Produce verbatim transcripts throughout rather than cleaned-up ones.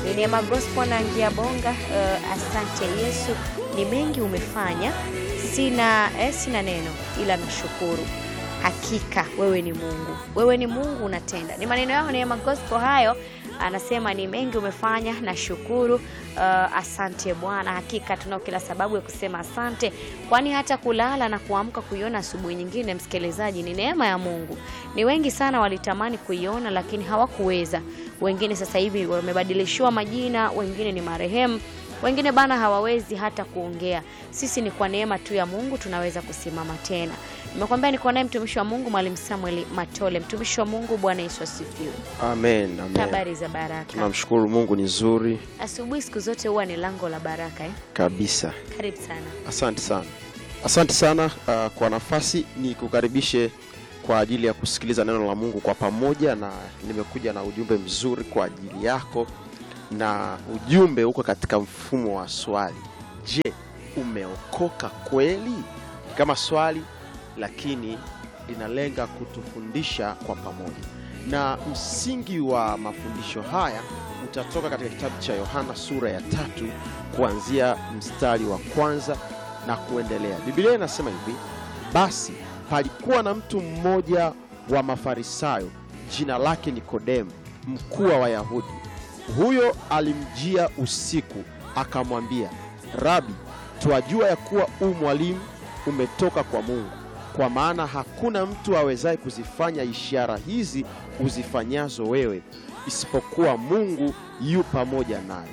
Ni Neema Gospel na Ngia Bonga. Uh, asante Yesu, ni mengi umefanya, sina eh, sina neno ila nashukuru. Hakika wewe ni Mungu, wewe ni Mungu unatenda. Ni maneno yao Neema Gospel hayo, anasema ni mengi umefanya na shukuru. Uh, asante Bwana, hakika tunao kila sababu ya kusema asante, kwani hata kulala na kuamka kuiona asubuhi nyingine, msikilizaji, ni neema ya Mungu. Ni wengi sana walitamani kuiona lakini hawakuweza. Wengine sasa hivi wamebadilishiwa majina, wengine ni marehemu, wengine bana hawawezi hata kuongea. Sisi ni kwa neema tu ya Mungu tunaweza kusimama tena. Nimekwambia niko naye mtumishi wa Mungu Mwalimu Samuel Matole. Mtumishi wa Mungu, Bwana Yesu asifiwe. Amen, amen. Habari za baraka? Tunamshukuru Mungu, ni nzuri. Asubuhi siku zote huwa ni lango la baraka eh? Kabisa. Karibu sana. Asante sana. Asante sana uh, kwa nafasi ni kukaribishe kwa ajili ya kusikiliza neno la Mungu kwa pamoja, na nimekuja na ujumbe mzuri kwa ajili yako, na ujumbe uko katika mfumo wa swali. Je, umeokoka kweli? Kama swali, lakini linalenga kutufundisha kwa pamoja. Na msingi wa mafundisho haya utatoka katika kitabu cha Yohana sura ya tatu kuanzia mstari wa kwanza na kuendelea. Biblia inasema hivi: basi palikuwa na mtu mmoja wa Mafarisayo, jina lake Nikodemo, mkuu wa Wayahudi. Huyo alimjia usiku akamwambia, Rabi, twajua ya kuwa u mwalimu umetoka kwa Mungu, kwa maana hakuna mtu awezaye kuzifanya ishara hizi uzifanyazo wewe, isipokuwa Mungu yu pamoja naye.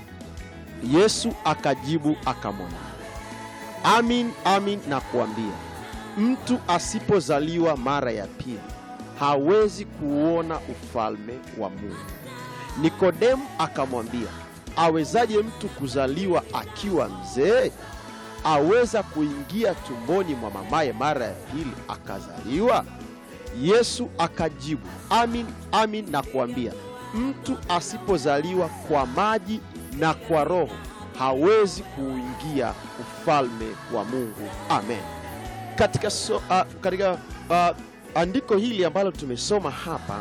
Yesu akajibu akamwambia, amin, amin nakuambia, mtu asipozaliwa mara ya pili hawezi kuona ufalme wa Mungu. Nikodemo akamwambia, awezaje mtu kuzaliwa akiwa mzee? Aweza kuingia tumboni mwa mamaye mara ya pili akazaliwa? Yesu akajibu, amin, amin nakuambia, mtu asipozaliwa kwa maji na kwa Roho hawezi kuingia ufalme wa Mungu. Amen. Katika, so, uh, katika uh, andiko hili ambalo tumesoma hapa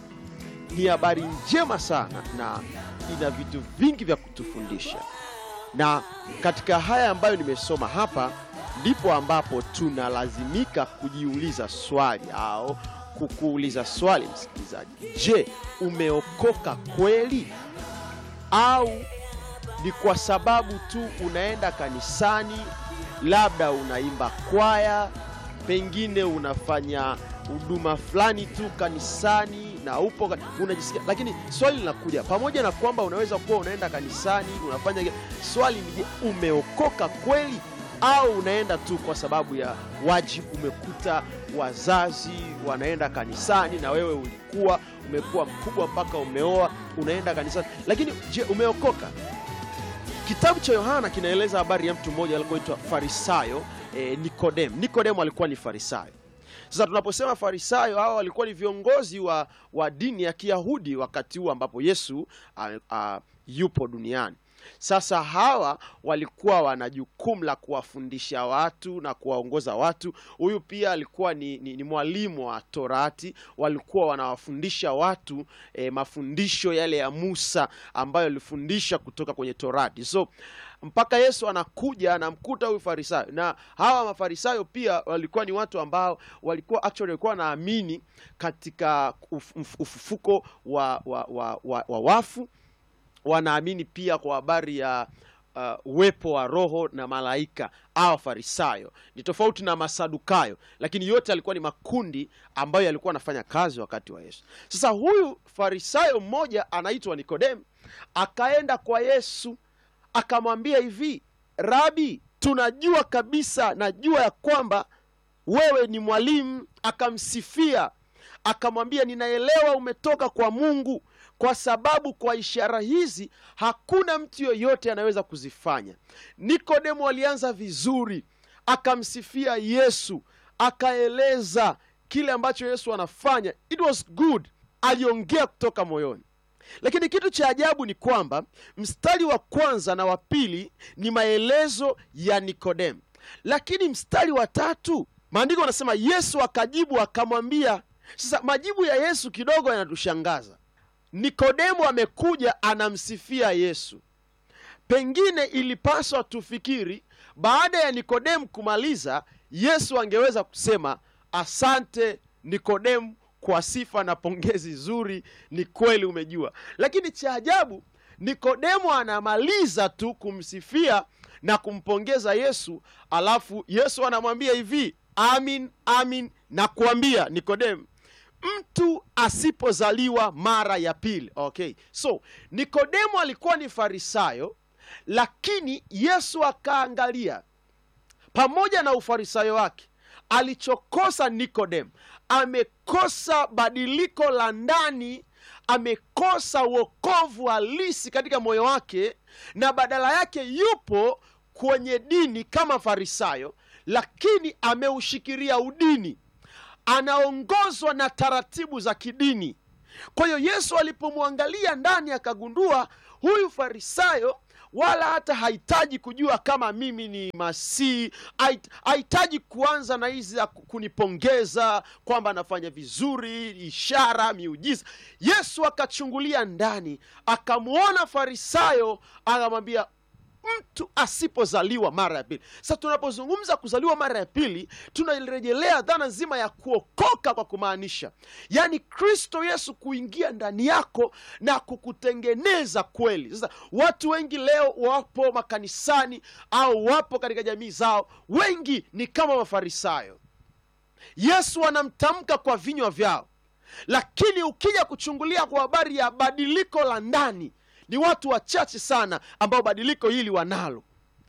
ni habari njema sana na ina vitu vingi vya kutufundisha. Na katika haya ambayo nimesoma hapa ndipo ambapo tunalazimika kujiuliza swali au kukuuliza swali, msikilizaji. Je, umeokoka kweli? Au ni kwa sababu tu unaenda kanisani, labda unaimba kwaya, pengine unafanya huduma fulani tu kanisani na upo unajisikia, lakini swali linakuja, pamoja na kwamba unaweza kuwa unaenda kanisani unafanya, swali ni je, umeokoka kweli? Au unaenda tu kwa sababu ya wajibu, umekuta wazazi wanaenda kanisani na wewe ulikuwa umekuwa mkubwa mpaka umeoa unaenda kanisani, lakini je, umeokoka? Kitabu cha Yohana kinaeleza habari ya mtu mmoja aliyekuitwa Farisayo, eh, Nikodemo. Nikodemo alikuwa ni Farisayo. Sasa tunaposema Farisayo, hao walikuwa ni viongozi wa, wa dini ya Kiyahudi wakati huu ambapo Yesu a, a, yupo duniani. Sasa hawa walikuwa wana jukumu la kuwafundisha watu na kuwaongoza watu. Huyu pia alikuwa ni, ni, ni mwalimu wa Torati. Walikuwa wanawafundisha watu eh, mafundisho yale ya Musa ambayo alifundisha kutoka kwenye Torati. So mpaka Yesu anakuja anamkuta huyu Farisayo, na hawa Mafarisayo pia walikuwa ni watu ambao walikuwa actually walikuwa wanaamini katika uf, uf, ufufuko wa, wa, wa, wa, wa wafu. Wanaamini pia kwa habari ya uh, uwepo wa roho na malaika. Hawa Farisayo ni tofauti na Masadukayo, lakini yote alikuwa ni makundi ambayo yalikuwa yanafanya kazi wakati wa Yesu. Sasa huyu Farisayo mmoja anaitwa Nikodemo akaenda kwa Yesu akamwambia hivi, Rabi, tunajua kabisa, najua ya kwamba wewe ni mwalimu. Akamsifia, akamwambia, ninaelewa umetoka kwa Mungu, kwa sababu kwa ishara hizi hakuna mtu yoyote anaweza kuzifanya. Nikodemo alianza vizuri, akamsifia Yesu, akaeleza kile ambacho Yesu anafanya. It was good. Aliongea kutoka moyoni. Lakini kitu cha ajabu ni kwamba mstari wa kwanza na wa pili ni maelezo ya Nikodemo, lakini mstari wa tatu maandiko yanasema Yesu akajibu akamwambia. Sasa majibu ya Yesu kidogo yanatushangaza. Nikodemo amekuja anamsifia Yesu. Pengine ilipaswa tufikiri baada ya Nikodemo kumaliza, Yesu angeweza kusema asante Nikodemo kwa sifa na pongezi nzuri, ni kweli umejua. Lakini cha ajabu, Nikodemo anamaliza tu kumsifia na kumpongeza Yesu, alafu Yesu anamwambia hivi, amin amin nakuambia Nikodemo, mtu asipozaliwa mara ya pili. Okay, so Nikodemo alikuwa ni Farisayo, lakini Yesu akaangalia pamoja na ufarisayo wake, alichokosa Nikodemo, amekosa badiliko la ndani, amekosa wokovu halisi katika moyo wake, na badala yake yupo kwenye dini kama Farisayo, lakini ameushikilia udini, anaongozwa na taratibu za kidini. Kwa hiyo Yesu alipomwangalia ndani akagundua huyu Farisayo wala hata hahitaji kujua kama mimi ni Masihi, hahitaji kuanza na hizi za kunipongeza kwamba anafanya vizuri, ishara, miujiza. Yesu akachungulia ndani, akamuona Farisayo, akamwambia mtu asipozaliwa mara ya pili. Sasa tunapozungumza kuzaliwa mara ya pili, tunarejelea dhana nzima ya kuokoka kwa kumaanisha, yani Kristo Yesu kuingia ndani yako na kukutengeneza kweli. Sasa watu wengi leo wapo makanisani au wapo katika jamii zao, wengi ni kama Mafarisayo. Yesu anamtamka kwa vinywa vyao, lakini ukija kuchungulia kwa habari ya badiliko la ndani, ni watu wachache sana ambao badiliko hili wanalo.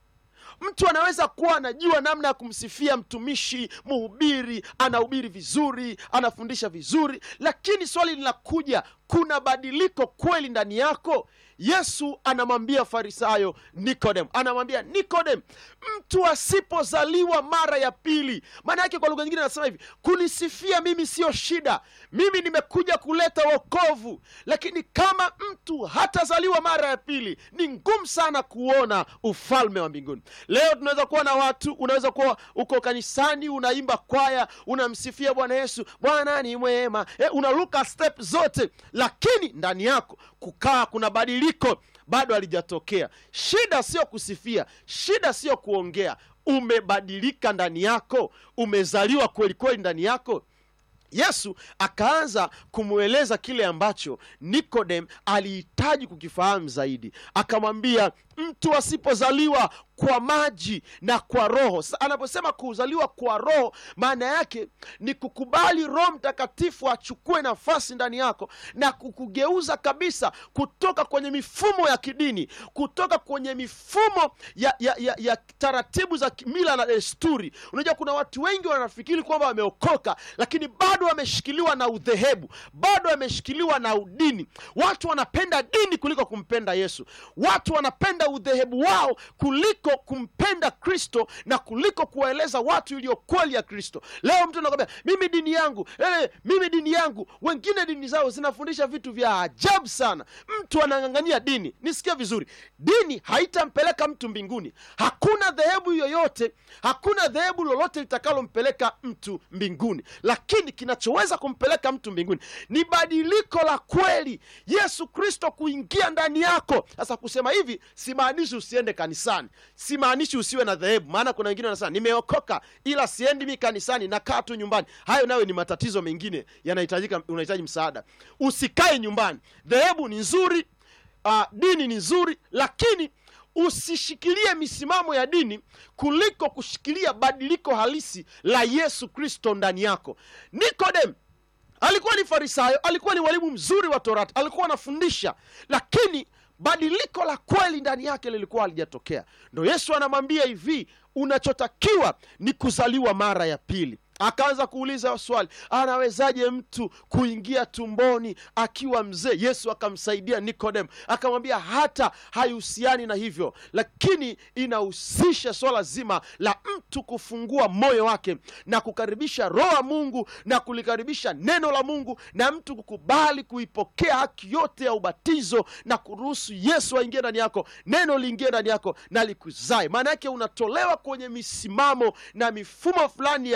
Mtu anaweza kuwa anajua namna ya kumsifia mtumishi, mhubiri, anahubiri vizuri, anafundisha vizuri, lakini swali linakuja, kuna badiliko kweli ndani yako? Yesu anamwambia Farisayo Nikodemo, anamwambia Nikodemo, mtu asipozaliwa mara ya pili. Maana yake kwa lugha nyingine anasema hivi, kunisifia mimi sio shida, mimi nimekuja kuleta wokovu, lakini kama mtu hatazaliwa mara ya pili, ni ngumu sana kuona ufalme wa mbinguni. Leo tunaweza kuwa na watu, unaweza kuwa uko kanisani, unaimba kwaya, unamsifia Bwana Yesu, Bwana ni mwema, e, unaruka step zote, lakini ndani yako kukaa kuna badiliko bado halijatokea. Shida sio kusifia, shida sio kuongea. Umebadilika ndani yako, umezaliwa kweli kweli ndani yako. Yesu akaanza kumueleza kile ambacho Nikodemo alihitaji kukifahamu zaidi. Akamwambia mtu asipozaliwa kwa maji na kwa roho. Anaposema kuzaliwa kwa roho, maana yake ni kukubali Roho Mtakatifu achukue nafasi ndani yako na kukugeuza kabisa kutoka kwenye mifumo ya kidini, kutoka kwenye mifumo ya, ya, ya, ya taratibu za mila na desturi. Unajua kuna watu wengi wanafikiri kwamba wameokoka, lakini bado wameshikiliwa na udhehebu, bado wameshikiliwa na udini. Watu wanapenda dini kuliko kumpenda Yesu. Watu wanapenda udhehebu wao kuliko kumpenda Kristo na kuliko kuwaeleza watu iliyo kweli ya Kristo. Leo mtu anakuambia mimi dini yangu, eh, mimi dini yangu. Wengine dini zao zinafundisha vitu vya ajabu sana. Mtu anang'ang'ania dini. Nisikia vizuri. Dini haitampeleka mtu mbinguni. Hakuna dhehebu yoyote, hakuna dhehebu lolote litakalompeleka mtu mbinguni. Lakini kinachoweza kumpeleka mtu mbinguni ni badiliko la kweli, Yesu Kristo kuingia ndani yako. Sasa kusema hivi simaanishi usiende kanisani, simaanishi usiwe na dhehebu. Maana kuna wengine wanasema nimeokoka ila siendi mi kanisani, nakaa tu nyumbani. Hayo nayo ni matatizo mengine yanahitajika, unahitaji msaada. Usikae nyumbani. Dhehebu ni nzuri, uh, dini ni nzuri, lakini usishikilie misimamo ya dini kuliko kushikilia badiliko halisi la Yesu Kristo ndani yako. Nikodemo alikuwa ni Farisayo, alikuwa ni walimu mzuri wa Torati, alikuwa anafundisha, lakini badiliko la kweli ndani yake lilikuwa halijatokea. Ndio Yesu anamwambia hivi, unachotakiwa ni kuzaliwa mara ya pili. Akaanza kuuliza swali, anawezaje mtu kuingia tumboni akiwa mzee? Yesu akamsaidia Nikodemo, akamwambia hata haihusiani na hivyo, lakini inahusisha swala zima la mtu kufungua moyo wake na kukaribisha Roho wa Mungu na kulikaribisha neno la Mungu, na mtu kukubali kuipokea haki yote ya ubatizo na kuruhusu Yesu aingie ndani yako, neno liingie ndani yako na likuzae. Maana yake unatolewa kwenye misimamo na mifumo fulani ya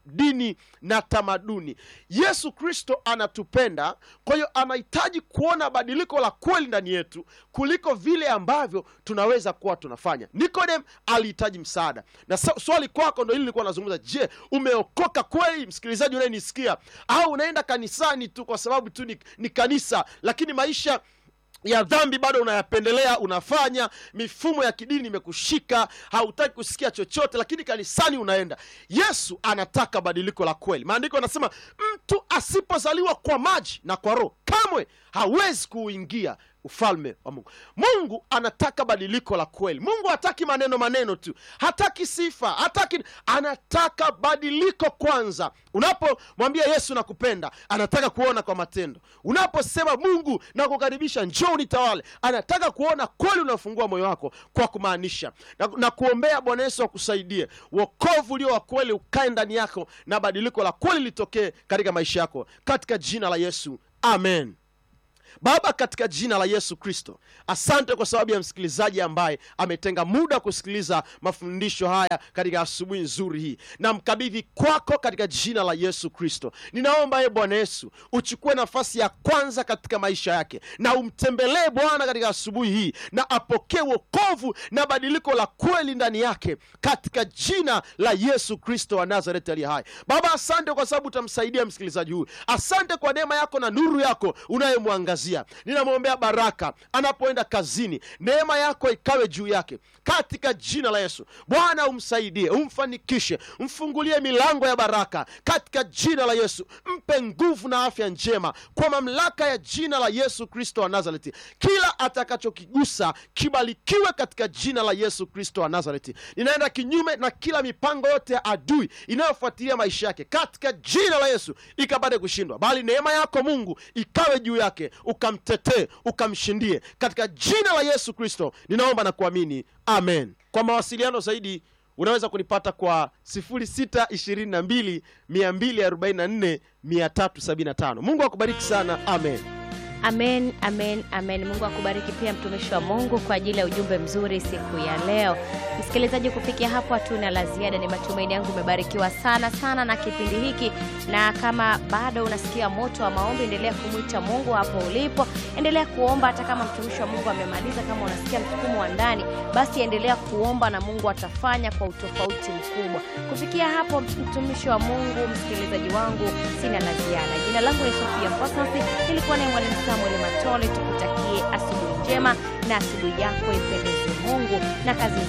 dini na tamaduni. Yesu Kristo anatupenda, kwa hiyo anahitaji kuona badiliko la kweli ndani yetu kuliko vile ambavyo tunaweza kuwa tunafanya. Nikodem alihitaji msaada. Na swali kwako ndio hili nilikuwa nazungumza. Je, umeokoka kweli, msikilizaji unayenisikia, au unaenda kanisani tu kwa sababu tu ni, ni kanisa, lakini maisha ya dhambi bado unayapendelea, unafanya, mifumo ya kidini imekushika, hautaki kusikia chochote, lakini kanisani unaenda. Yesu anataka badiliko la kweli. Maandiko yanasema mtu asipozaliwa kwa maji na kwa Roho kamwe hawezi kuingia ufalme wa Mungu. Mungu anataka badiliko la kweli. Mungu hataki maneno maneno tu, hataki sifa, hataki, anataka badiliko kwanza. Unapomwambia Yesu nakupenda, anataka kuona kwa matendo. Unaposema Mungu nakukaribisha, njoo nitawale, anataka kuona kweli unafungua moyo wako kwa kumaanisha. Na, na kuombea Bwana Yesu akusaidie wokovu ulio wa kweli ukae ndani yako, na badiliko la kweli litokee katika maisha yako, katika jina la Yesu, amen. Baba, katika jina la Yesu Kristo, asante kwa sababu ya msikilizaji ambaye ametenga muda kusikiliza mafundisho haya katika asubuhi nzuri hii. Na mkabidhi kwako katika jina la Yesu Kristo. Ninaomba ye Bwana Yesu uchukue nafasi ya kwanza katika maisha yake, na umtembelee Bwana katika asubuhi hii, na apokee wokovu na badiliko la kweli ndani yake, katika jina la Yesu Kristo wa Nazareti aliye hai. Baba, asante kwa sababu utamsaidia msikilizaji huyu. Asante kwa neema yako na nuru yako unayemwangazia. Ninamwombea baraka anapoenda kazini, neema yako ikawe juu yake katika jina la Yesu. Bwana umsaidie, umfanikishe, mfungulie milango ya baraka katika jina la Yesu. Mpe nguvu na afya njema kwa mamlaka ya jina la Yesu Kristo wa Nazareti. Kila atakachokigusa kibarikiwe katika jina la Yesu Kristo wa Nazareti. Ninaenda kinyume na kila mipango yote ya adui inayofuatilia maisha yake, katika jina la Yesu ikapate kushindwa, bali neema yako Mungu ikawe juu yake, ukamtetee, ukamshindie katika jina la Yesu Kristo. Ninaomba na kuamini, amen. Kwa mawasiliano zaidi unaweza kunipata kwa sifuri sita ishirini na mbili mia mbili arobaini na nne mia tatu sabini na tano. Mungu akubariki sana, amen. Amen, amen, amen. Mungu akubariki pia mtumishi wa Mungu kwa ajili ya ujumbe mzuri siku ya leo. Msikilizaji, kufikia hapo hatuna la ziada. Ni matumaini yangu umebarikiwa sana sana na kipindi hiki, na kama bado unasikia moto wa maombi, endelea kumwita Mungu hapo ulipo. Endelea kuomba hata kama mtumishi wa Mungu amemaliza. Kama unasikia msukumo wa ndani, basi endelea kuomba na Mungu atafanya kwa utofauti mkubwa. Kufikia hapo mtumishi wa Mungu, msikilizaji wangu, sina la ziada. Jina langu ni Sofia Mposansi, nilikuwa na mwalimu Samuel Matole. Tukutakie asubuhi njema na asubuhi yako ipendeze Mungu na kazi